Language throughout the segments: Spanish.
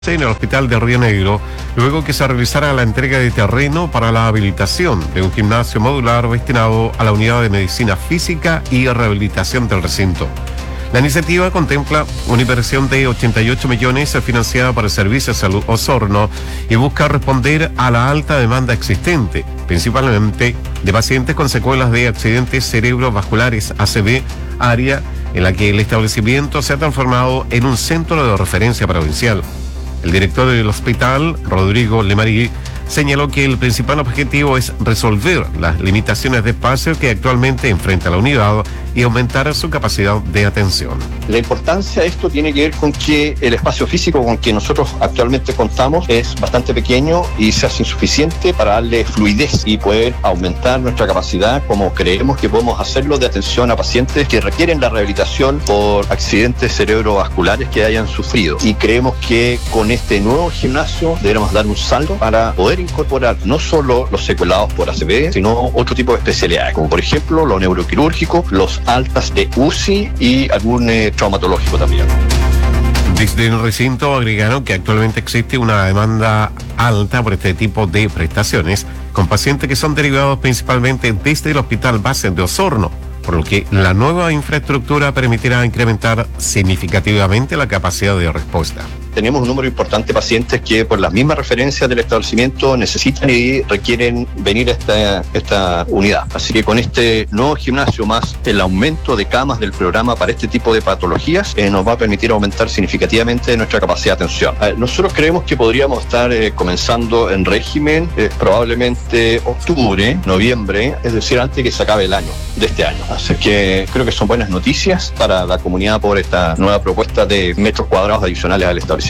en el hospital de Río Negro, luego que se realizara la entrega de terreno para la habilitación de un gimnasio modular destinado a la unidad de medicina física y rehabilitación del recinto. La iniciativa contempla una inversión de 88 millones financiada por el Servicio de Salud Osorno y busca responder a la alta demanda existente, principalmente de pacientes con secuelas de accidentes cerebrovasculares ACV, área en la que el establecimiento se ha transformado en un centro de referencia provincial. El director del hospital, Rodrigo Lemarí, señaló que el principal objetivo es resolver las limitaciones de espacio que actualmente enfrenta la unidad y aumentar su capacidad de atención. La importancia de esto tiene que ver con que el espacio físico con que nosotros actualmente contamos es bastante pequeño y se hace insuficiente para darle fluidez y poder aumentar nuestra capacidad, como creemos que podemos hacerlo, de atención a pacientes que requieren la rehabilitación por accidentes cerebrovasculares que hayan sufrido. Y creemos que con este nuevo gimnasio debemos dar un salto para poder incorporar no solo los secuelados por ACV, sino otro tipo de especialidades, como por ejemplo lo neuroquirúrgico, los altas de UCI y algún traumatológico también. Desde el recinto agregaron que actualmente existe una demanda alta por este tipo de prestaciones, con pacientes que son derivados principalmente desde el Hospital Base de Osorno, por lo que la nueva infraestructura permitirá incrementar significativamente la capacidad de respuesta. Tenemos un número importante de pacientes que por las mismas referencias del establecimiento necesitan y requieren venir a esta unidad. Así que con este nuevo gimnasio más el aumento de camas del programa para este tipo de patologías nos va a permitir aumentar significativamente nuestra capacidad de atención. Nosotros creemos que podríamos estar comenzando en régimen probablemente octubre, noviembre, es decir, antes que se acabe el año de este año. Así que creo que son buenas noticias para la comunidad por esta nueva propuesta de metros cuadrados adicionales al establecimiento.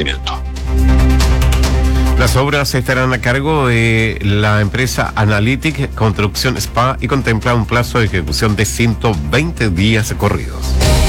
Las obras estarán a cargo de la empresa Analytic Construcción Spa y contempla un plazo de ejecución de 120 días corridos.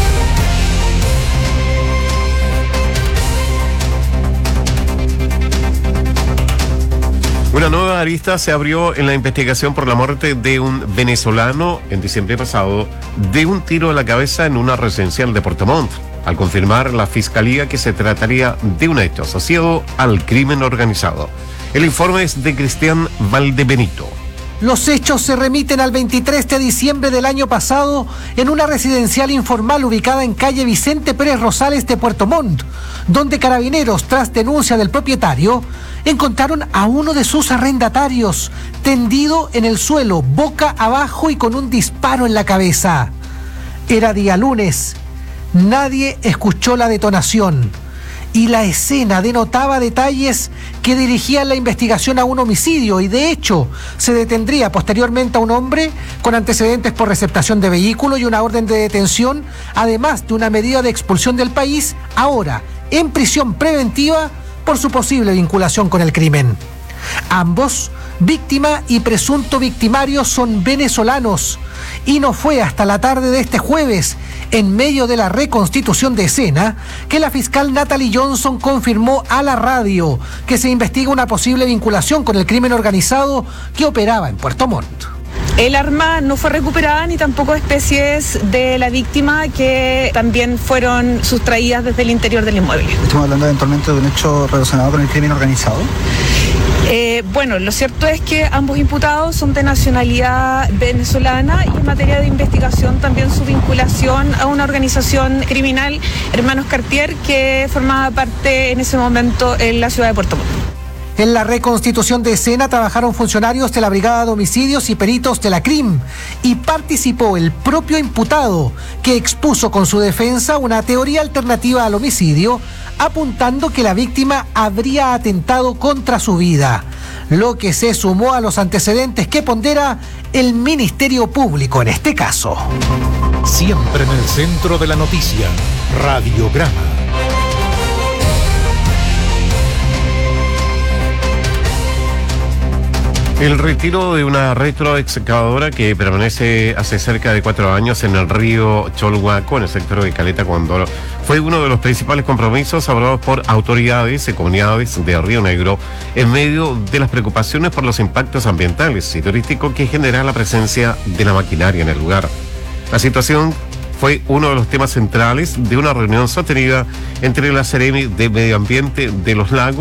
Una nueva arista se abrió en la investigación por la muerte de un venezolano en diciembre pasado de un tiro en la cabeza en una residencial de Puerto Montt, al confirmar la fiscalía que se trataría de un hecho asociado al crimen organizado. El informe es de Cristian Valdebenito. Los hechos se remiten al 23 de diciembre del año pasado en una residencial informal ubicada en calle Vicente Pérez Rosales de Puerto Montt, donde carabineros, tras denuncia del propietario, encontraron a uno de sus arrendatarios tendido en el suelo, boca abajo y con un disparo en la cabeza. Era día lunes. Nadie escuchó la detonación y la escena denotaba detalles que dirigían la investigación a un homicidio y de hecho se detendría posteriormente a un hombre con antecedentes por receptación de vehículo y una orden de detención, además de una medida de expulsión del país, ahora en prisión preventiva por su posible vinculación con el crimen. Ambos, víctima y presunto victimario, son venezolanos y no fue hasta la tarde de este jueves, en medio de la reconstitución de escena, que la fiscal Natalie Johnson confirmó a la radio que se investiga una posible vinculación con el crimen organizado que operaba en Puerto Montt. El arma no fue recuperada ni tampoco especies de la víctima que también fueron sustraídas desde el interior del inmueble. Estamos hablando eventualmente de un hecho relacionado con el crimen organizado. Bueno, lo cierto es que ambos imputados son de nacionalidad venezolana y en materia de investigación también su vinculación a una organización criminal, Hermanos Cartier, que formaba parte en ese momento en la ciudad de Puerto Montt. En la reconstitución de escena trabajaron funcionarios de la Brigada de Homicidios y peritos de la CRIM y participó el propio imputado, que expuso con su defensa una teoría alternativa al homicidio, apuntando que la víctima habría atentado contra su vida, lo que se sumó a los antecedentes que pondera el Ministerio Público en este caso. Siempre en el centro de la noticia, Radiograma. El retiro de una retroexcavadora que permanece hace cerca de 4 años en el río Cholhuaco, en el sector de Caleta Condoro, fue uno de los principales compromisos abordados por autoridades y comunidades de Río Negro en medio de las preocupaciones por los impactos ambientales y turísticos que genera la presencia de la maquinaria en el lugar. La situación fue uno de los temas centrales de una reunión sostenida entre la Seremi de Medio Ambiente de los Lagos